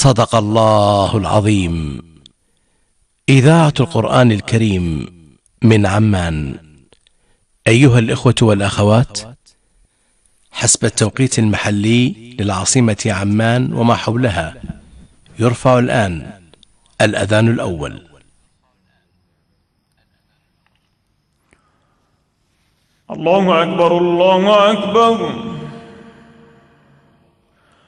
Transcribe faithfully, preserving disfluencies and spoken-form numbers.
صدق الله العظيم. إذاعة القرآن الكريم من عمان. أيها الإخوة والأخوات، حسب التوقيت المحلي للعاصمة عمان وما حولها، يرفع الآن الأذان الأول. الله أكبر الله أكبر.